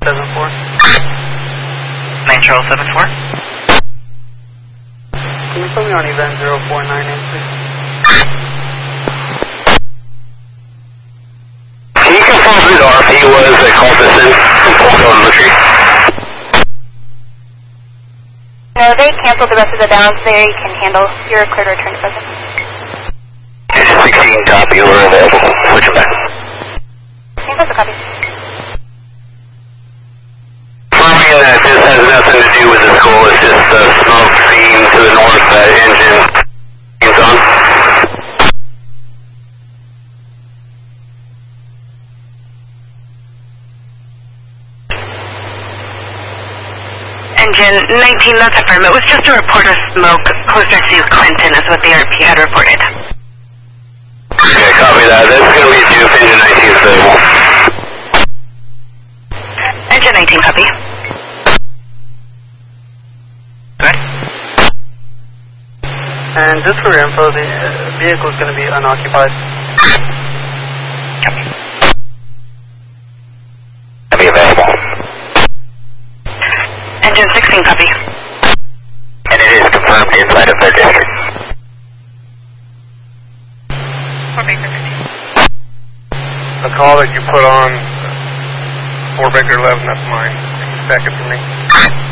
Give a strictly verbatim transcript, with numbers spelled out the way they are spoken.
seven four. nine Charles seven four. Can you put me on event zero four nine eight, please? Can you confirm who the R P was that called this in from Full Telemetry? No, they canceled the rest of the downs. They can handle your clear to return to present. Engine sixteen, copy, we're available. Switch back. Can you a copy? Confirming that this has nothing to do with the school, it's just the smoke seen to the north that engine is on. Engine nineteen, that's affirm. It was just a report of smoke closer to Clinton is what the R P had reported. Okay, copy that. That's going to be due if engine nineteen is available. Engine nineteen, copy. Good. And just for your info, the vehicle is going to be unoccupied. Copy. I'll be available. Engine sixteen, copy. And it is confirmed inside of their district. Fort Baker fifteen. The call that you put on Fort Baker eleven, that's mine. Back it for me.